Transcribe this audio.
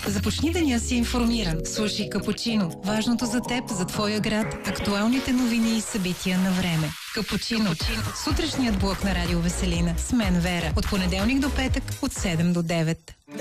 Започни деня си информиран. Слушай Капучино. Важното за теб, за твоя град, актуалните новини и събития на време. Капучино. Сутрешният блок на Радио Веселина. С мен Вера. От понеделник до петък, от 7 до 9.